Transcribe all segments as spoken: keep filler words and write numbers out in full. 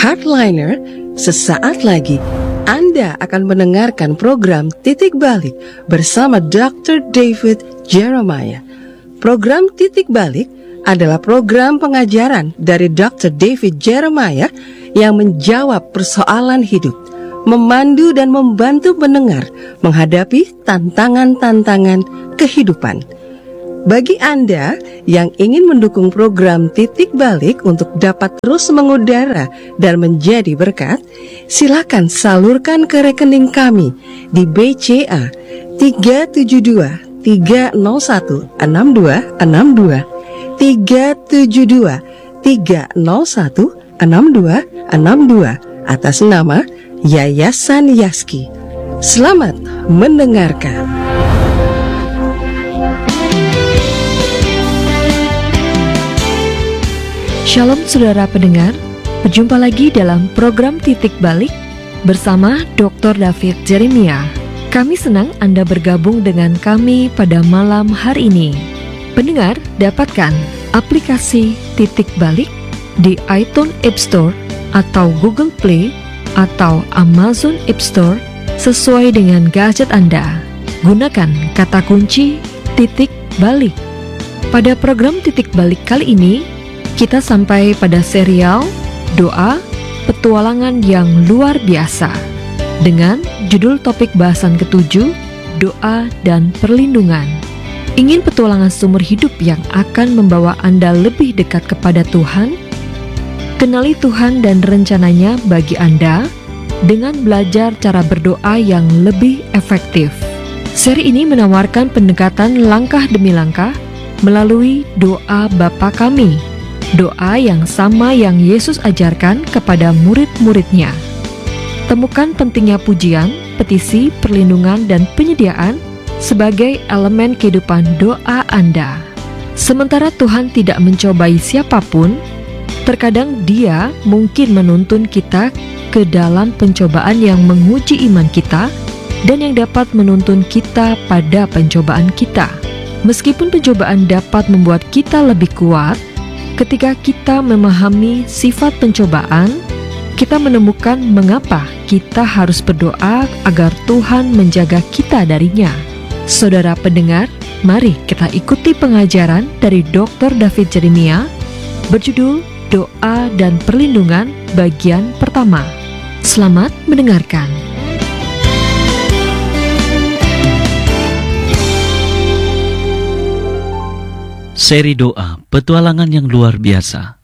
Hardliner, sesaat lagi Anda akan mendengarkan program Titik Balik bersama dokter David Jeremiah. Program Titik Balik adalah program pengajaran dari dokter David Jeremiah yang menjawab persoalan hidup, memandu dan membantu pendengar menghadapi tantangan-tantangan kehidupan. Bagi Anda yang ingin mendukung program Titik Balik untuk dapat terus mengudara dan menjadi berkat, silakan salurkan ke rekening kami di B C A tiga tujuh dua tiga nol satu enam dua enam dua tiga tujuh dua tiga nol satu enam dua enam dua atas nama Yayasan Yaski. Selamat mendengarkan. Shalom saudara pendengar, berjumpa lagi dalam program Titik Balik bersama dokter David Jeremiah. Kami senang Anda bergabung dengan kami pada malam hari ini. Pendengar, dapatkan aplikasi Titik Balik di iTunes App Store atau Google Play atau Amazon App Store sesuai dengan gadget Anda. Gunakan kata kunci Titik Balik. Pada program Titik Balik kali ini, kita sampai pada serial Doa Petualangan yang Luar Biasa dengan judul topik bahasan ketujuh, Doa dan Perlindungan. Ingin petualangan seumur hidup yang akan membawa Anda lebih dekat kepada Tuhan? Kenali Tuhan dan rencananya bagi Anda dengan belajar cara berdoa yang lebih efektif. Seri ini menawarkan pendekatan langkah demi langkah melalui doa Bapa Kami, doa yang sama yang Yesus ajarkan kepada murid-muridnya. Temukan pentingnya pujian, petisi, perlindungan, dan penyediaan sebagai elemen kehidupan doa Anda. Sementara Tuhan tidak mencobai siapapun, terkadang Dia mungkin menuntun kita ke dalam pencobaan yang menguji iman kita dan yang dapat menuntun kita pada pencobaan kita. Meskipun pencobaan dapat membuat kita lebih kuat, ketika kita memahami sifat pencobaan, kita menemukan mengapa kita harus berdoa agar Tuhan menjaga kita darinya. Saudara pendengar, mari kita ikuti pengajaran dari dokter David Jeremiah berjudul Doa dan Perlindungan bagian pertama. Selamat mendengarkan. Seri Doa Petualangan yang Luar Biasa,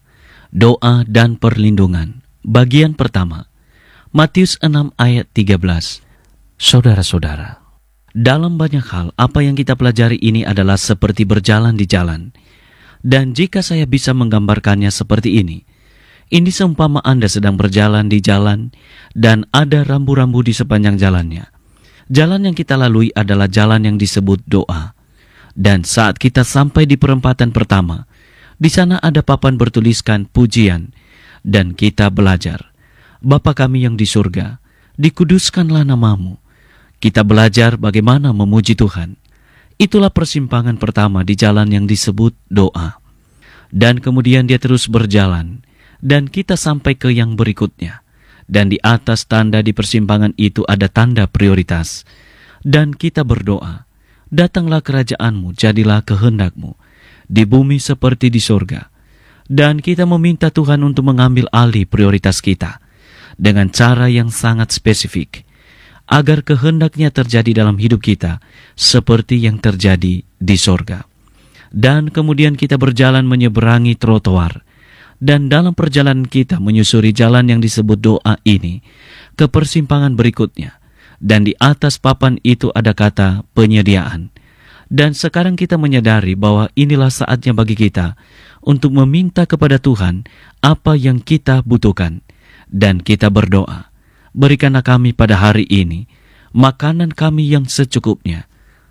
Doa dan Perlindungan, bagian pertama. Matius enam ayat tiga belas. Saudara-saudara, dalam banyak hal apa yang kita pelajari ini adalah seperti berjalan di jalan. Dan jika saya bisa menggambarkannya seperti ini, ini seumpama Anda sedang berjalan di jalan dan ada rambu-rambu di sepanjang jalannya. Jalan yang kita lalui adalah jalan yang disebut doa. Dan saat kita sampai di perempatan pertama, di sana ada papan bertuliskan pujian, dan kita belajar, Bapa kami yang di surga, dikuduskanlah namamu. Kita belajar bagaimana memuji Tuhan. Itulah persimpangan pertama di jalan yang disebut doa. Dan kemudian dia terus berjalan, dan kita sampai ke yang berikutnya. Dan di atas tanda di persimpangan itu ada tanda prioritas. Dan kita berdoa, datanglah kerajaanmu, jadilah kehendakmu, di bumi seperti di surga. Dan kita meminta Tuhan untuk mengambil alih prioritas kita, dengan cara yang sangat spesifik, agar kehendaknya terjadi dalam hidup kita, seperti yang terjadi di surga. Dan kemudian kita berjalan menyeberangi trotoar, dan dalam perjalanan kita menyusuri jalan yang disebut doa ini, ke persimpangan berikutnya. Dan di atas papan itu ada kata penyediaan. Dan sekarang kita menyadari bahwa inilah saatnya bagi kita untuk meminta kepada Tuhan apa yang kita butuhkan. Dan kita berdoa, berikanlah kami pada hari ini makanan kami yang secukupnya.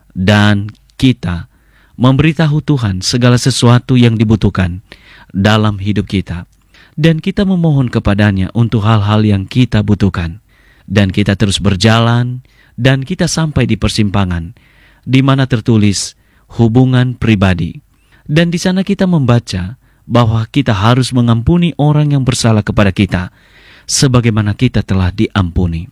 Dan kita memberitahu Tuhan segala sesuatu yang dibutuhkan dalam hidup kita. Dan kita memohon kepadanya untuk hal-hal yang kita butuhkan. Dan kita terus berjalan, dan kita sampai di persimpangan, di mana tertulis hubungan pribadi. Dan di sana kita membaca bahwa kita harus mengampuni orang yang bersalah kepada kita, sebagaimana kita telah diampuni.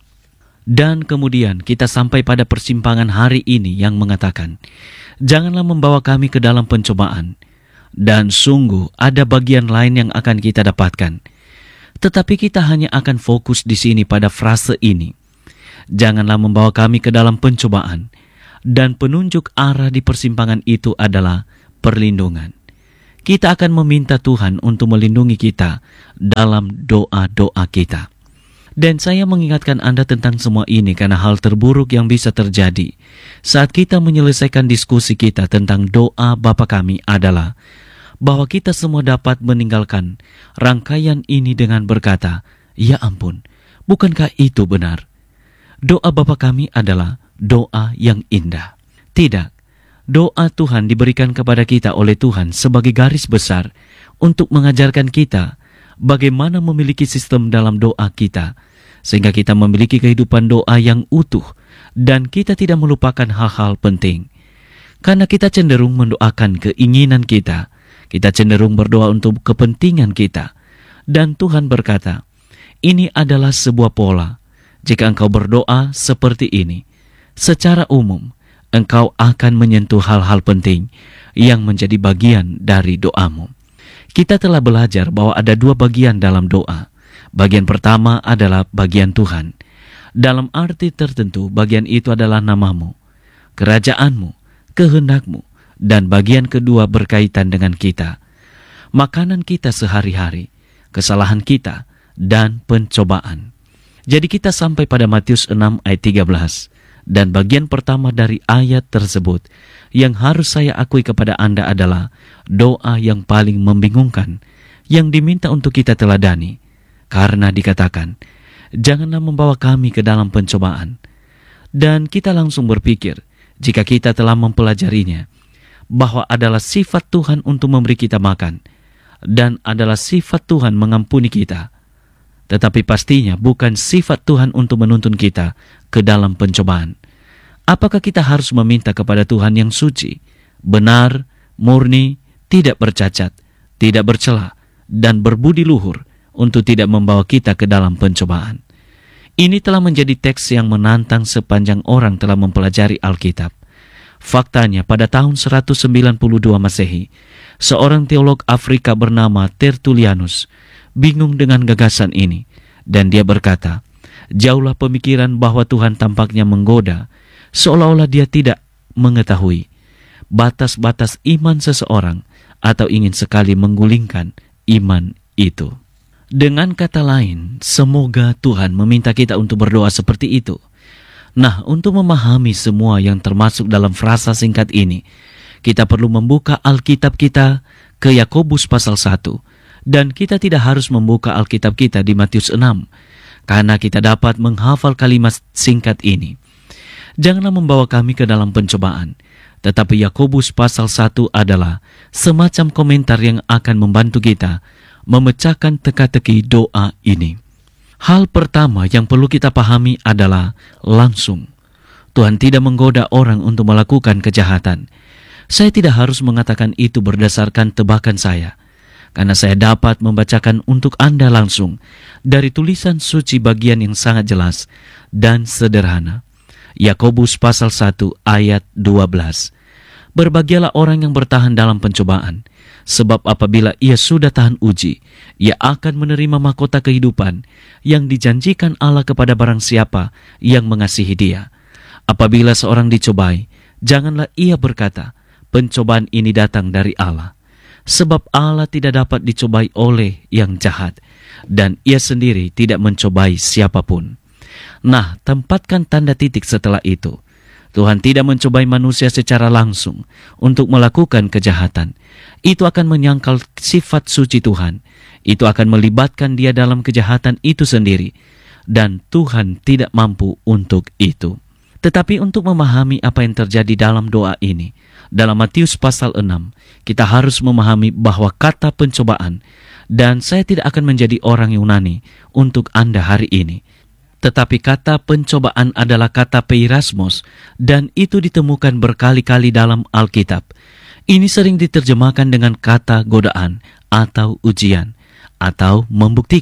Dan kemudian kita sampai pada persimpangan hari ini yang mengatakan, janganlah membawa kami ke dalam pencobaan. Dan sungguh ada bagian lain yang akan kita dapatkan. Tetapi kita hanya akan fokus di sini pada frase ini. Janganlah membawa kami ke dalam pencobaan. Dan penunjuk arah di persimpangan itu adalah perlindungan. Kita akan meminta Tuhan untuk melindungi kita dalam doa-doa kita. Dan saya mengingatkan Anda tentang semua ini karena hal terburuk yang bisa terjadi saat kita menyelesaikan diskusi kita tentang doa Bapa Kami adalah bahwa kita semua dapat meninggalkan rangkaian ini dengan berkata, ya ampun, bukankah itu benar? Doa Bapa Kami adalah doa yang indah. Tidak, doa Tuhan diberikan kepada kita oleh Tuhan sebagai garis besar untuk mengajarkan kita bagaimana memiliki sistem dalam doa kita, sehingga kita memiliki kehidupan doa yang utuh dan kita tidak melupakan hal-hal penting. Karena kita cenderung mendoakan keinginan kita, kita cenderung berdoa untuk kepentingan kita. Dan Tuhan berkata, ini adalah sebuah pola. Jika engkau berdoa seperti ini, secara umum, engkau akan menyentuh hal-hal penting yang menjadi bagian dari doamu. Kita telah belajar bahwa ada dua bagian dalam doa. Bagian pertama adalah bagian Tuhan. Dalam arti tertentu, bagian itu adalah namamu, kerajaanmu, kehendakmu, dan bagian kedua berkaitan dengan kita. Makanan kita sehari-hari, kesalahan kita, dan pencobaan. Jadi kita sampai pada Matius enam ayat tiga belas. Dan bagian pertama dari ayat tersebut yang harus saya akui kepada Anda adalah doa yang paling membingungkan yang diminta untuk kita teladani. Karena dikatakan, janganlah membawa kami ke dalam pencobaan. Dan kita langsung berpikir, jika kita telah mempelajarinya, bahwa adalah sifat Tuhan untuk memberi kita makan, dan adalah sifat Tuhan mengampuni kita. Tetapi pastinya bukan sifat Tuhan untuk menuntun kita ke dalam pencobaan. Apakah kita harus meminta kepada Tuhan yang suci, benar, murni, tidak bercacat, tidak bercela, dan berbudi luhur, untuk tidak membawa kita ke dalam pencobaan? Ini telah menjadi teks yang menantang sepanjang orang telah mempelajari Alkitab. Faktanya, pada tahun seratus sembilan puluh dua Masehi, seorang teolog Afrika bernama Tertullianus bingung dengan gagasan ini, dan dia berkata, jauhlah pemikiran bahwa Tuhan tampaknya menggoda, seolah-olah dia tidak mengetahui batas-batas iman seseorang atau ingin sekali menggulingkan iman itu. Dengan kata lain, semoga Tuhan meminta kita untuk berdoa seperti itu. Nah, untuk memahami semua yang termasuk dalam frasa singkat ini, kita perlu membuka Alkitab kita ke Yakobus pasal satu. Dan kita tidak harus membuka Alkitab kita di Matius enam, karena kita dapat menghafal kalimat singkat ini. Janganlah membawa kami ke dalam pencobaan. Tetapi Yakobus pasal satu adalah semacam komentar yang akan membantu kita memecahkan teka-teki doa ini. Hal pertama yang perlu kita pahami adalah langsung. Tuhan tidak menggoda orang untuk melakukan kejahatan. Saya tidak harus mengatakan itu berdasarkan tebakan saya, karena saya dapat membacakan untuk Anda langsung dari tulisan suci bagian yang sangat jelas dan sederhana. Yakobus pasal satu ayat dua belas. Berbahagialah orang yang bertahan dalam pencobaan, sebab apabila ia sudah tahan uji, ia akan menerima mahkota kehidupan yang dijanjikan Allah kepada barang siapa yang mengasihi dia. Apabila seorang dicobai, janganlah ia berkata, pencobaan ini datang dari Allah. Sebab Allah tidak dapat dicobai oleh yang jahat, dan ia sendiri tidak mencobai siapapun. Nah, tempatkan tanda titik setelah itu. Tuhan tidak mencobai manusia secara langsung untuk melakukan kejahatan. Itu akan menyangkal sifat suci Tuhan. Itu akan melibatkan dia dalam kejahatan itu sendiri. Dan Tuhan tidak mampu untuk itu. Tetapi untuk memahami apa yang terjadi dalam doa ini, dalam Matius pasal enam, kita harus memahami bahwa kata pencobaan, dan saya tidak akan menjadi orang Yunani untuk Anda hari ini. Tetapi kata pencobaan adalah kata peirasmos, dan itu ditemukan berkali-kali dalam Alkitab. Ini sering diterjemahkan dengan kata godaan atau ujian atau membuktikan.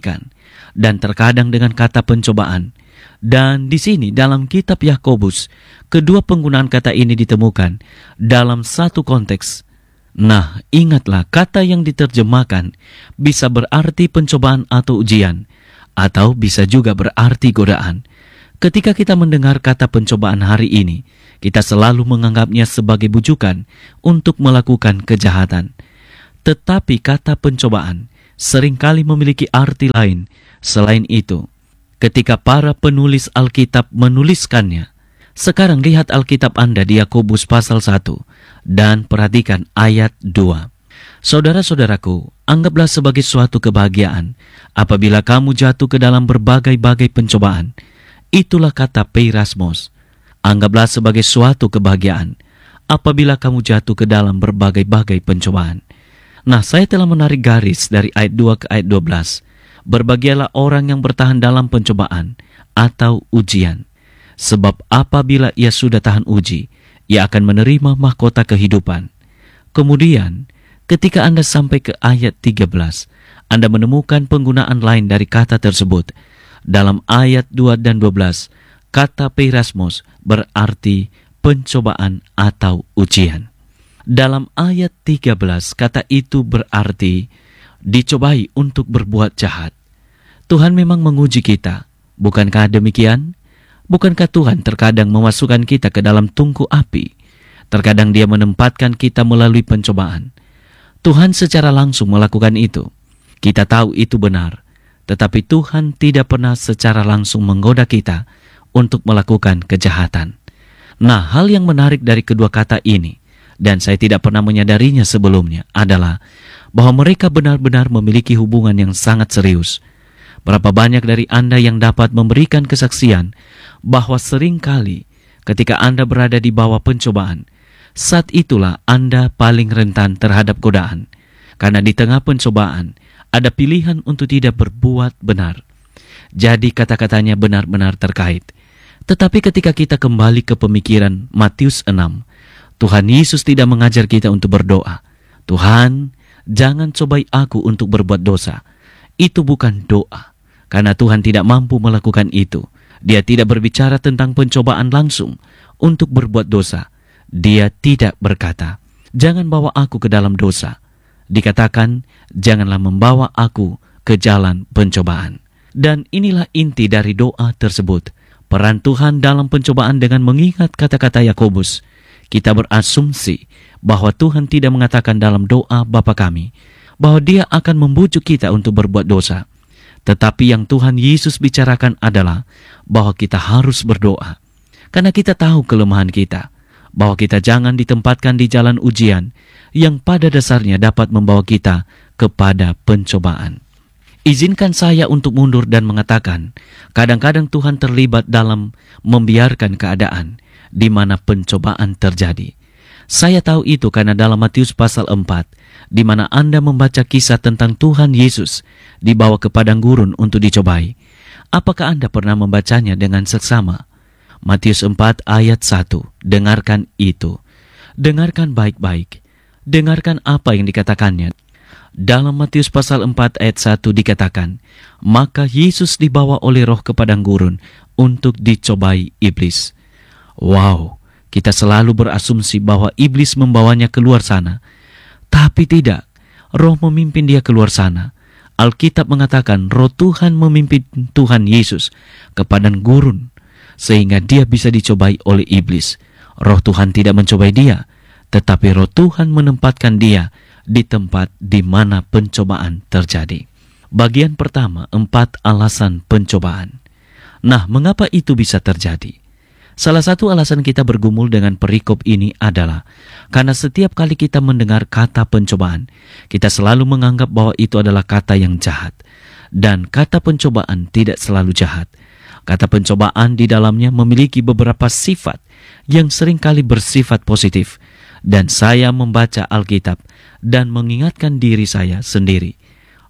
dan terkadang dengan kata pencobaan. Dan di sini dalam kitab Yakobus, kedua penggunaan kata ini ditemukan dalam satu konteks. Nah, ingatlah kata yang diterjemahkan bisa berarti pencobaan atau ujian, atau bisa juga berarti godaan. Ketika kita mendengar kata pencobaan hari ini, kita selalu menganggapnya sebagai bujukan untuk melakukan kejahatan. Tetapi kata pencobaan seringkali memiliki arti lain selain itu. Ketika para penulis Alkitab menuliskannya, sekarang lihat Alkitab Anda di Yakobus pasal satu dan perhatikan ayat dua. Saudara-saudaraku, anggaplah sebagai suatu kebahagiaan apabila kamu jatuh ke dalam berbagai-bagai pencobaan. Itulah kata peirasmos. Anggaplah sebagai suatu kebahagiaan apabila kamu jatuh ke dalam berbagai-bagai pencobaan. Nah, saya telah menarik garis dari ayat dua ke ayat dua belas. Berbahagialah orang yang bertahan dalam pencobaan atau ujian. Sebab apabila ia sudah tahan uji, ia akan menerima mahkota kehidupan. Kemudian, ketika Anda sampai ke ayat tiga belas, Anda menemukan penggunaan lain dari kata tersebut. Dalam ayat dua dan dua belas, kata peirasmos berarti pencobaan atau ujian. Dalam ayat tiga belas, kata itu berarti dicobai untuk berbuat jahat. Tuhan memang menguji kita, bukankah demikian? Bukankah Tuhan terkadang memasukkan kita ke dalam tungku api? Terkadang Dia menempatkan kita melalui pencobaan. Tuhan secara langsung melakukan itu. Kita tahu itu benar. Tetapi Tuhan tidak pernah secara langsung menggoda kita untuk melakukan kejahatan. Nah, hal yang menarik dari kedua kata ini, dan saya tidak pernah menyadarinya sebelumnya, adalah bahwa mereka benar-benar memiliki hubungan yang sangat serius. Berapa banyak dari Anda yang dapat memberikan kesaksian bahwa seringkali ketika Anda berada di bawah pencobaan, saat itulah Anda paling rentan terhadap godaan. Karena di tengah pencobaan, ada pilihan untuk tidak berbuat benar. Jadi kata-katanya benar-benar terkait. Tetapi ketika kita kembali ke pemikiran Matius enam, Tuhan Yesus tidak mengajar kita untuk berdoa, Tuhan, jangan cobai aku untuk berbuat dosa. Itu bukan doa, karena Tuhan tidak mampu melakukan itu. Dia tidak berbicara tentang pencobaan langsung untuk berbuat dosa. Dia tidak berkata, jangan bawa aku ke dalam dosa. Dikatakan, janganlah membawa aku ke jalan pencobaan. Dan inilah inti dari doa tersebut. Peran Tuhan dalam pencobaan dengan mengingat kata-kata Yakobus. Kita berasumsi bahwa Tuhan tidak mengatakan dalam doa Bapa kami, bahwa Dia akan membujuk kita untuk berbuat dosa. Tetapi yang Tuhan Yesus bicarakan adalah bahwa kita harus berdoa. Karena kita tahu kelemahan kita, bahwa kita jangan ditempatkan di jalan ujian yang pada dasarnya dapat membawa kita kepada pencobaan. Izinkan saya untuk mundur dan mengatakan, kadang-kadang Tuhan terlibat dalam membiarkan keadaan di mana pencobaan terjadi. Saya tahu itu karena dalam Matius pasal empat, di mana Anda membaca kisah tentang Tuhan Yesus dibawa ke padang gurun untuk dicobai. Apakah Anda pernah membacanya dengan seksama? Matius empat ayat satu, dengarkan itu. Dengarkan baik-baik. Dengarkan apa yang dikatakannya. Dalam Matius pasal empat ayat satu dikatakan, maka Yesus dibawa oleh roh ke padang gurun untuk dicobai iblis. Wow, kita selalu berasumsi bahwa iblis membawanya keluar sana. Tapi tidak, roh memimpin dia keluar sana. Alkitab mengatakan roh Tuhan memimpin Tuhan Yesus ke padang gurun, sehingga dia bisa dicobai oleh iblis. Roh Tuhan tidak mencobai dia, tetapi roh Tuhan menempatkan dia di tempat di mana pencobaan terjadi. Bagian pertama, empat alasan pencobaan. Nah, mengapa itu bisa terjadi? Salah satu alasan kita bergumul dengan perikop ini adalah karena setiap kali kita mendengar kata pencobaan, kita selalu menganggap bahwa itu adalah kata yang jahat. Dan kata pencobaan tidak selalu jahat. Kata pencobaan di dalamnya memiliki beberapa sifat yang seringkali bersifat positif. Dan saya membaca Alkitab dan mengingatkan diri saya sendiri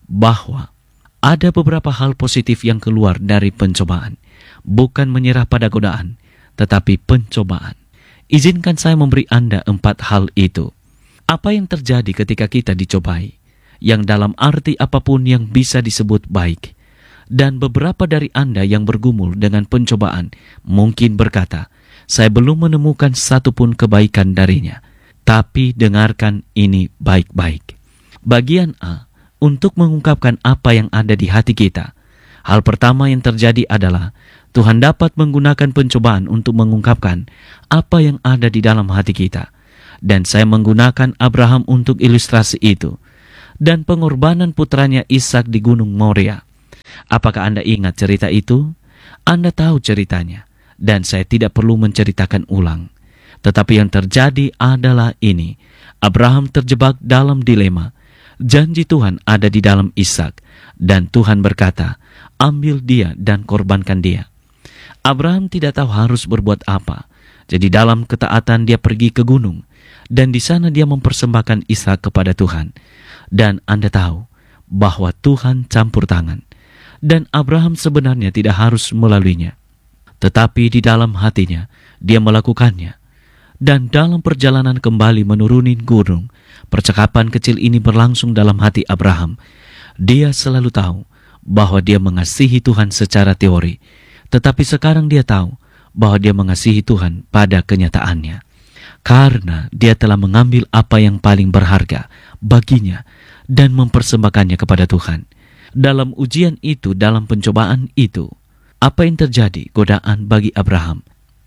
bahwa ada beberapa hal positif yang keluar dari pencobaan. Bukan menyerah pada godaan, tetapi pencobaan. Izinkan saya memberi Anda empat hal itu. Apa yang terjadi ketika kita dicobai? Yang dalam arti apapun yang bisa disebut baik. Dan beberapa dari Anda yang bergumul dengan pencobaan mungkin berkata, saya belum menemukan satupun kebaikan darinya. Tapi dengarkan ini baik-baik. Bagian A, untuk mengungkapkan apa yang ada di hati kita. Hal pertama yang terjadi adalah Tuhan dapat menggunakan pencobaan untuk mengungkapkan apa yang ada di dalam hati kita. Dan saya menggunakan Abraham untuk ilustrasi itu. Dan pengorbanan putranya Ishak di Gunung Moria. Apakah Anda ingat cerita itu? Anda tahu ceritanya, dan saya tidak perlu menceritakan ulang. Tetapi yang terjadi adalah ini. Abraham terjebak dalam dilema. Janji Tuhan ada di dalam Ishak, dan Tuhan berkata, ambil dia dan korbankan dia. Abraham tidak tahu harus berbuat apa. Jadi dalam ketaatan dia pergi ke gunung, dan di sana dia mempersembahkan Ishak kepada Tuhan. Dan Anda tahu bahwa Tuhan campur tangan. Dan Abraham sebenarnya tidak harus melaluinya. Tetapi di dalam hatinya, dia melakukannya. Dan dalam perjalanan kembali menuruni gunung, percakapan kecil ini berlangsung dalam hati Abraham. Dia selalu tahu bahwa dia mengasihi Tuhan secara teori. Tetapi sekarang dia tahu bahwa dia mengasihi Tuhan pada kenyataannya. Karena dia telah mengambil apa yang paling berharga baginya dan mempersembahkannya kepada Tuhan. Dalam ujian itu, dalam pencobaan itu, apa yang terjadi? Godaan bagi Abraham.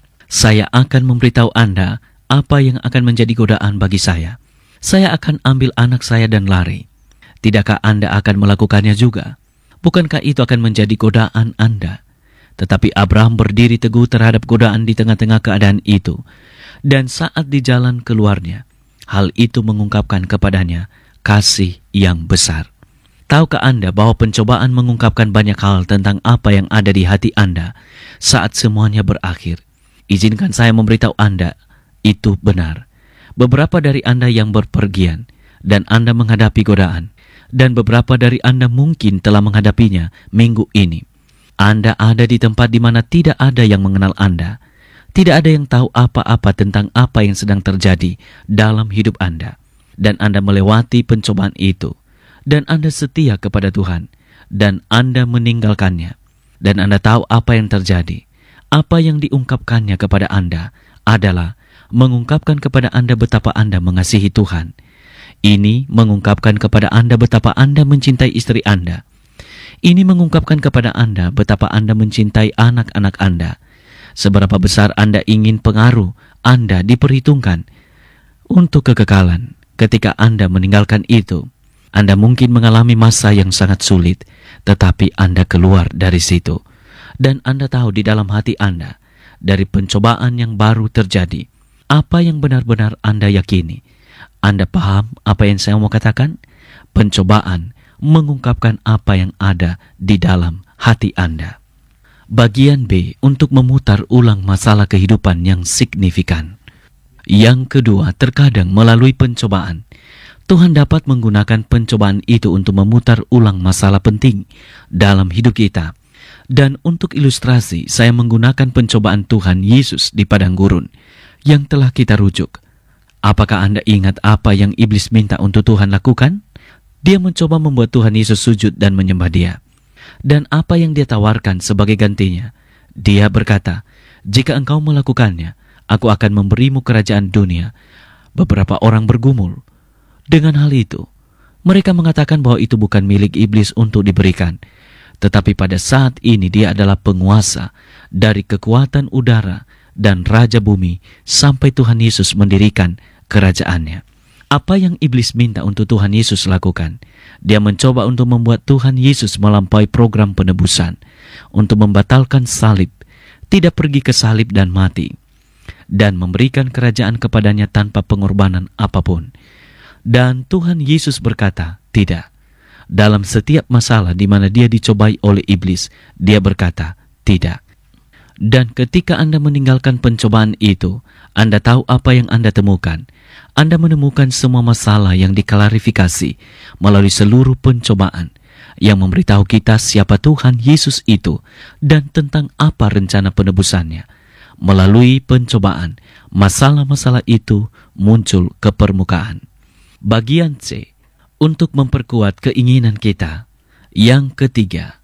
Saya akan memberitahu Anda apa yang akan menjadi godaan bagi saya. Saya akan ambil anak saya dan lari. Tidakkah Anda akan melakukannya juga? Bukankah itu akan menjadi godaan Anda? Tetapi Abraham berdiri teguh terhadap godaan di tengah-tengah keadaan itu. Dan saat di jalan keluarnya, hal itu mengungkapkan kepadanya kasih yang besar. Tahukah Anda bahwa pencobaan mengungkapkan banyak hal tentang apa yang ada di hati Anda saat semuanya berakhir? Izinkan saya memberitahu Anda, itu benar. Beberapa dari Anda yang berpergian, dan Anda menghadapi godaan, dan beberapa dari Anda mungkin telah menghadapinya minggu ini. Anda ada di tempat di mana tidak ada yang mengenal Anda. Tidak ada yang tahu apa-apa tentang apa yang sedang terjadi dalam hidup Anda. Dan Anda melewati pencobaan itu. Dan Anda setia kepada Tuhan, dan Anda meninggalkannya, dan Anda tahu apa yang terjadi. Apa yang diungkapkannya kepada Anda adalah mengungkapkan kepada Anda betapa Anda mengasihi Tuhan. Ini mengungkapkan kepada Anda betapa Anda mencintai istri Anda. Ini mengungkapkan kepada Anda betapa Anda mencintai anak-anak Anda. Seberapa besar Anda ingin pengaruh Anda diperhitungkan untuk kekekalan. Ketika Anda meninggalkan itu, Anda mungkin mengalami masa yang sangat sulit, tetapi Anda keluar dari situ. Dan Anda tahu di dalam hati Anda, dari pencobaan yang baru terjadi, apa yang benar-benar Anda yakini. Anda paham apa yang saya mau katakan? Pencobaan mengungkapkan apa yang ada di dalam hati Anda. Bagian B, untuk memutar ulang masalah kehidupan yang signifikan. Yang kedua, terkadang melalui pencobaan, Tuhan dapat menggunakan pencobaan itu untuk memutar ulang masalah penting dalam hidup kita. Dan untuk ilustrasi, saya menggunakan pencobaan Tuhan Yesus di padang gurun yang telah kita rujuk. Apakah Anda ingat apa yang iblis minta untuk Tuhan lakukan? Dia mencoba membuat Tuhan Yesus sujud dan menyembah Dia. Dan apa yang Dia tawarkan sebagai gantinya? Dia berkata, jika engkau melakukannya, aku akan memberimu kerajaan dunia. Beberapa orang bergumul dengan hal itu. Mereka mengatakan bahwa itu bukan milik iblis untuk diberikan. Tetapi pada saat ini dia adalah penguasa dari kekuatan udara dan raja bumi sampai Tuhan Yesus mendirikan kerajaannya. Apa yang iblis minta untuk Tuhan Yesus lakukan? Dia mencoba untuk membuat Tuhan Yesus melampaui program penebusan, untuk membatalkan salib, tidak pergi ke salib dan mati, dan memberikan kerajaan kepadanya tanpa pengorbanan apapun. Dan Tuhan Yesus berkata, tidak. Dalam setiap masalah di mana dia dicobai oleh iblis, dia berkata, tidak. Dan ketika Anda meninggalkan pencobaan itu, Anda tahu apa yang Anda temukan. Anda menemukan semua masalah yang diklarifikasi melalui seluruh pencobaan, yang memberitahu kita siapa Tuhan Yesus itu dan tentang apa rencana penebusannya. Melalui pencobaan, masalah-masalah itu muncul ke permukaan. Bagian C, untuk memperkuat keinginan kita. Yang ketiga,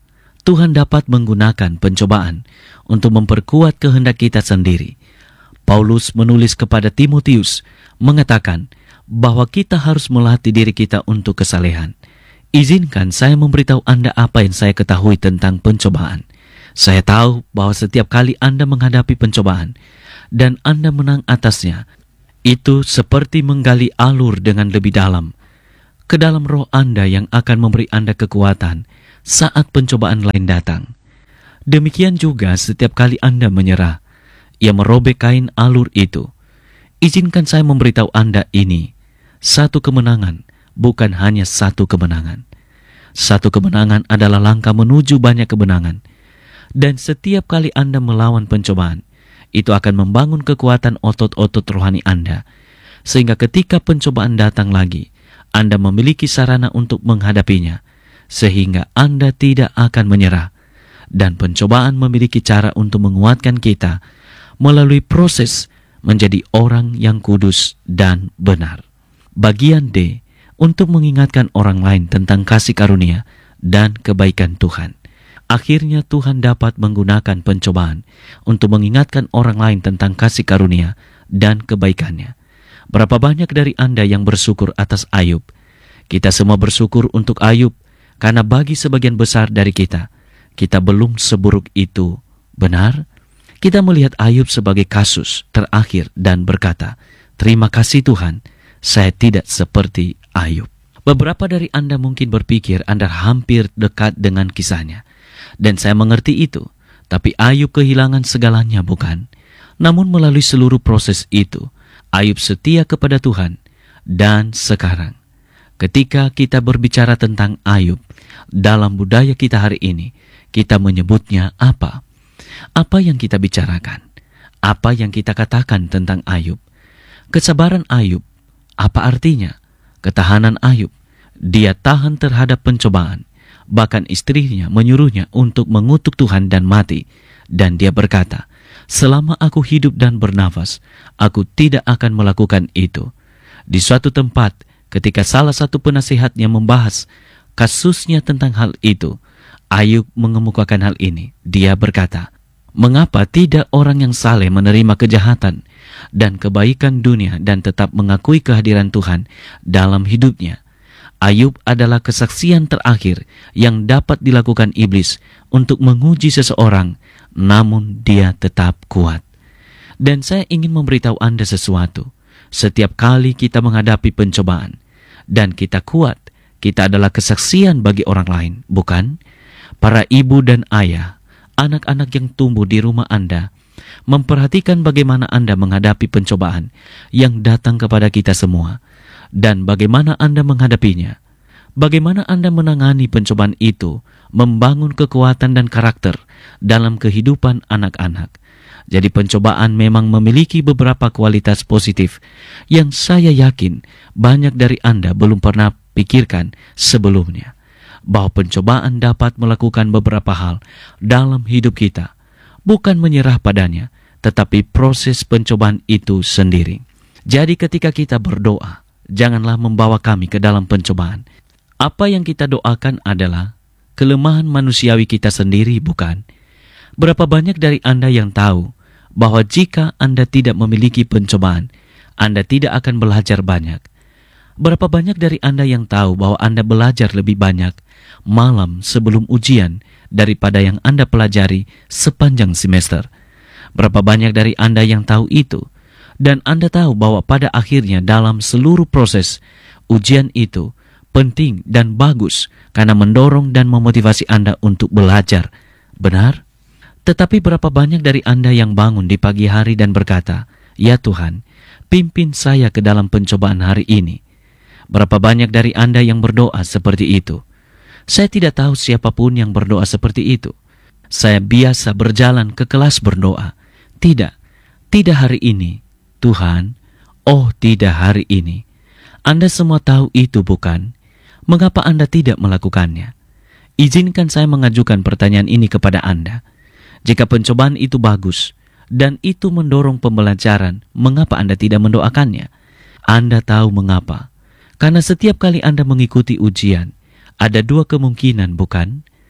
Tuhan dapat menggunakan pencobaan untuk memperkuat kehendak kita sendiri. Paulus menulis kepada Timotius mengatakan bahwa kita harus melatih diri kita untuk kesalehan. Izinkan saya memberitahu Anda apa yang saya ketahui tentang pencobaan. Saya tahu bahwa setiap kali Anda menghadapi pencobaan dan Anda menang atasnya, itu seperti menggali alur dengan lebih dalam ke dalam roh Anda yang akan memberi Anda kekuatan saat pencobaan lain datang. Demikian juga setiap kali Anda menyerah, ia merobek kain alur itu. Izinkan saya memberitahu Anda ini, satu kemenangan bukan hanya satu kemenangan. Satu kemenangan adalah langkah menuju banyak kemenangan. Dan setiap kali Anda melawan pencobaan, itu akan membangun kekuatan otot-otot rohani Anda. Sehingga ketika pencobaan datang lagi, Anda memiliki sarana untuk menghadapinya. Sehingga Anda tidak akan menyerah. Dan pencobaan memiliki cara untuk menguatkan kita melalui proses menjadi orang yang kudus dan benar. Bagian D, untuk mengingatkan orang lain tentang kasih karunia dan kebaikan Tuhan. Akhirnya Tuhan dapat menggunakan pencobaan untuk mengingatkan orang lain tentang kasih karunia dan kebaikannya. Berapa banyak dari Anda yang bersyukur atas Ayub? Kita semua bersyukur untuk Ayub, karena bagi sebagian besar dari kita, kita belum seburuk itu, benar? Kita melihat Ayub sebagai kasus terakhir dan berkata, terima kasih Tuhan, saya tidak seperti Ayub. Beberapa dari Anda mungkin berpikir Anda hampir dekat dengan kisahnya. Dan saya mengerti itu, tapi Ayub kehilangan segalanya, bukan? Namun melalui seluruh proses itu, Ayub setia kepada Tuhan. Dan sekarang, ketika kita berbicara tentang Ayub, dalam budaya kita hari ini, kita menyebutnya apa? Apa yang kita bicarakan? Apa yang kita katakan tentang Ayub? Kesabaran Ayub, apa artinya? Ketahanan Ayub, dia tahan terhadap pencobaan. Bahkan istrinya menyuruhnya untuk mengutuk Tuhan dan mati. Dan dia berkata, selama aku hidup dan bernafas, aku tidak akan melakukan itu. Di suatu tempat, ketika salah satu penasihatnya membahas kasusnya tentang hal itu, Ayub mengemukakan hal ini. Dia berkata, mengapa tidak orang yang saleh menerima kejahatan dan kebaikan dunia dan tetap mengakui kehadiran Tuhan dalam hidupnya? Ayub adalah kesaksian terakhir yang dapat dilakukan iblis untuk menguji seseorang, namun dia tetap kuat. Dan saya ingin memberitahu Anda sesuatu. Setiap kali kita menghadapi pencobaan dan kita kuat, kita adalah kesaksian bagi orang lain, bukan? Para ibu dan ayah, anak-anak yang tumbuh di rumah Anda, memperhatikan bagaimana Anda menghadapi pencobaan yang datang kepada kita semua. Dan bagaimana Anda menghadapinya, bagaimana Anda menangani pencobaan itu, membangun kekuatan dan karakter dalam kehidupan anak-anak. Jadi pencobaan memang memiliki beberapa kualitas positif yang saya yakin banyak dari Anda belum pernah pikirkan sebelumnya. Bahwa pencobaan dapat melakukan beberapa hal dalam hidup kita, bukan menyerah padanya, tetapi proses pencobaan itu sendiri. Jadi ketika kita berdoa, janganlah membawa kami ke dalam pencobaan. Apa yang kita doakan adalah kelemahan manusiawi kita sendiri, bukan? Berapa banyak dari Anda yang tahu bahwa jika Anda tidak memiliki pencobaan, Anda tidak akan belajar banyak? Berapa banyak dari Anda yang tahu bahwa Anda belajar lebih banyak malam sebelum ujian daripada yang Anda pelajari sepanjang semester? Berapa banyak dari Anda yang tahu itu? Dan Anda tahu bahwa pada akhirnya dalam seluruh proses ujian itu penting dan bagus karena mendorong dan memotivasi Anda untuk belajar, benar? Tetapi berapa banyak dari Anda yang bangun di pagi hari dan berkata, ya Tuhan, pimpin saya ke dalam pencobaan hari ini. Berapa banyak dari Anda yang berdoa seperti itu? Saya tidak tahu siapapun yang berdoa seperti itu. Saya biasa berjalan ke kelas berdoa. Tidak, tidak hari ini. Tuhan, oh tidak hari ini. Anda semua tahu itu, bukan? Mengapa Anda tidak melakukannya? Izinkan saya mengajukan pertanyaan ini kepada Anda. Jika pencobaan itu bagus, dan itu mendorong pembelajaran, mengapa Anda tidak mendoakannya? Anda tahu mengapa? Karena setiap kali Anda mengikuti ujian, ada dua kemungkinan, bukan?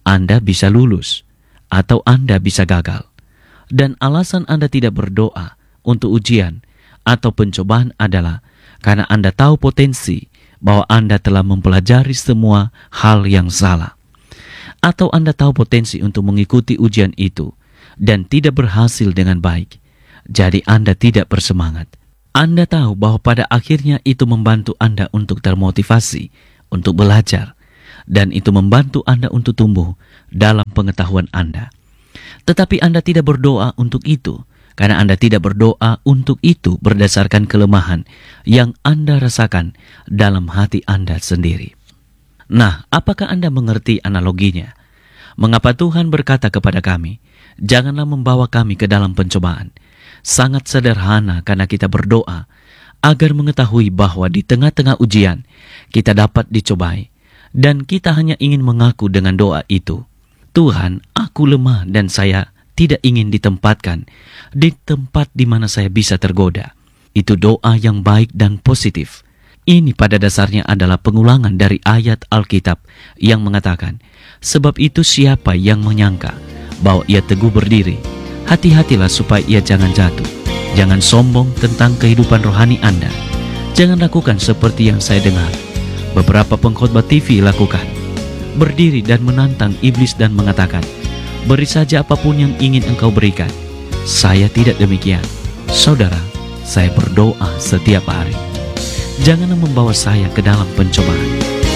Anda bisa lulus atau Anda bisa gagal. Dan alasan Anda tidak berdoa untuk ujian atau pencobaan adalah karena Anda tahu potensi bahwa Anda telah mempelajari semua hal yang salah. Atau Anda tahu potensi untuk mengikuti ujian itu dan tidak berhasil dengan baik. Jadi Anda tidak bersemangat. Anda tahu bahwa pada akhirnya itu membantu Anda untuk termotivasi, untuk belajar, dan itu membantu Anda untuk tumbuh dalam pengetahuan Anda. Tetapi Anda tidak berdoa untuk itu, karena Anda tidak berdoa untuk itu berdasarkan kelemahan yang Anda rasakan dalam hati Anda sendiri. Nah, apakah Anda mengerti analoginya? Mengapa Tuhan berkata kepada kami, janganlah membawa kami ke dalam pencobaan? Sangat sederhana karena kita berdoa agar mengetahui bahwa di tengah-tengah ujian kita dapat dicobai. Dan kita hanya ingin mengaku dengan doa itu, Tuhan, aku lemah dan saya tidak ingin ditempatkan di tempat di mana saya bisa tergoda. Itu doa yang baik dan positif. Ini pada dasarnya adalah pengulangan dari ayat Alkitab yang mengatakan, sebab itu siapa yang menyangka bahwa ia teguh berdiri, hati-hatilah supaya ia jangan jatuh. Jangan sombong tentang kehidupan rohani Anda. Jangan lakukan seperti yang saya dengar beberapa pengkhotbah T V lakukan. Berdiri dan menantang iblis dan mengatakan, beri saja apapun yang ingin engkau berikan. Saya tidak demikian. Saudara, saya berdoa setiap hari. Janganlah membawa saya ke dalam pencobaan.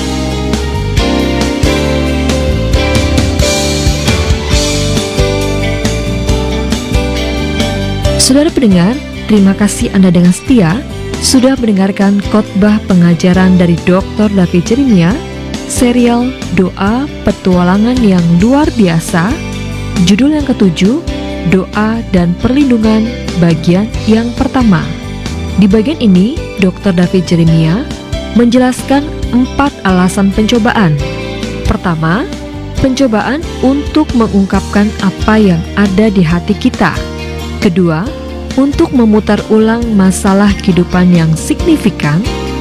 Saudara pendengar, terima kasih Anda dengan setia sudah mendengarkan khotbah pengajaran dari doktor David Jeremia, serial Doa Petualangan yang Luar Biasa, judul yang ketujuh, Doa dan Perlindungan, bagian yang pertama. Di bagian ini, doktor David Jeremia menjelaskan empat alasan pencobaan. Pertama, pencobaan untuk mengungkapkan apa yang ada di hati kita. Kedua, untuk memutar ulang masalah kehidupan yang signifikan.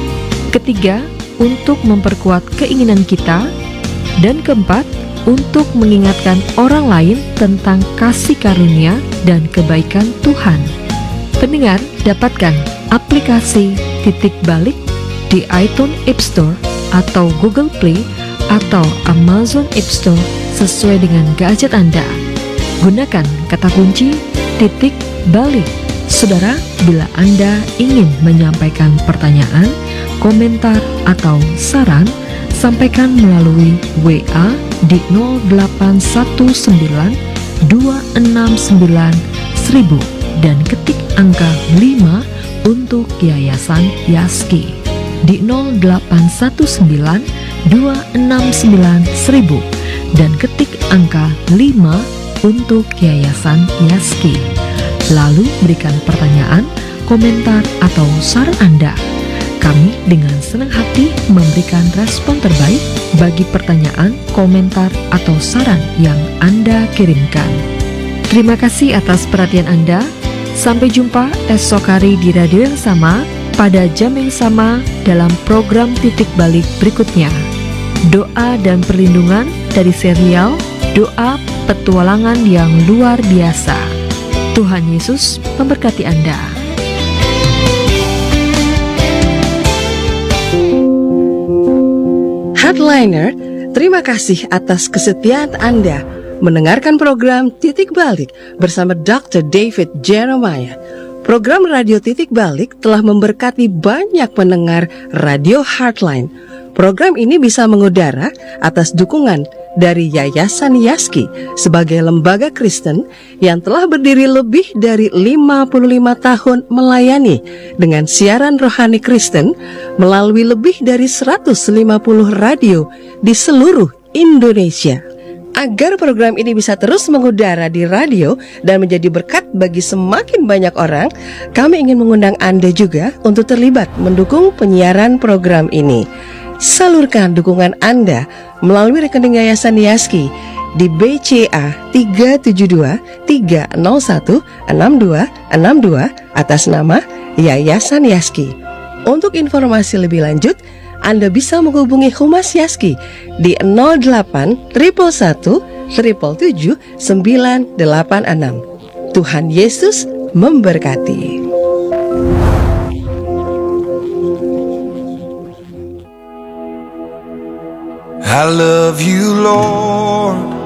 Ketiga, untuk memperkuat keinginan kita. Dan keempat, untuk mengingatkan orang lain tentang kasih karunia dan kebaikan Tuhan. Pendengar, dapatkan aplikasi Titik Balik di iTunes App Store atau Google Play atau Amazon App Store sesuai dengan gadget Anda. Gunakan kata kunci Titik Balik. Saudara, bila Anda ingin menyampaikan pertanyaan, komentar, atau saran, sampaikan melalui W A di nol delapan satu sembilan dua enam sembilan seribu dan ketik angka lima untuk Yayasan Yaski di nol delapan satu sembilan dua enam sembilan seribu dan ketik angka lima untuk Yayasan Yaski. Lalu berikan pertanyaan, komentar, atau saran Anda. Kami dengan senang hati memberikan respon terbaik bagi pertanyaan, komentar, atau saran yang Anda kirimkan. Terima kasih atas perhatian Anda. Sampai jumpa esok hari di radio yang sama, pada jam yang sama dalam program Titik Balik berikutnya. Doa dan perlindungan dari serial Doa Petualangan yang Luar Biasa. Tuhan Yesus memberkati Anda. Headliner, terima kasih atas kesetiaan Anda mendengarkan program Titik Balik bersama doktor David Jeremiah. Program Radio Titik Balik telah memberkati banyak pendengar Radio Heartline. Program ini bisa mengudara atas dukungan dari Yayasan Yaski sebagai lembaga Kristen yang telah berdiri lebih dari lima puluh lima tahun melayani dengan siaran rohani Kristen melalui lebih dari seratus lima puluh radio di seluruh Indonesia. Agar program ini bisa terus mengudara di radio dan menjadi berkat bagi semakin banyak orang, kami ingin mengundang Anda juga untuk terlibat mendukung penyiaran program ini. Salurkan dukungan Anda melalui rekening Yayasan Yaski di B C A tiga tujuh dua tiga nol satu enam dua enam dua atas nama Yayasan Yaski. Untuk informasi lebih lanjut, Anda bisa menghubungi Humas Yaski di nol delapan satu satu satu tujuh tujuh sembilan delapan enam. Tuhan Yesus memberkati. I love you, Lord,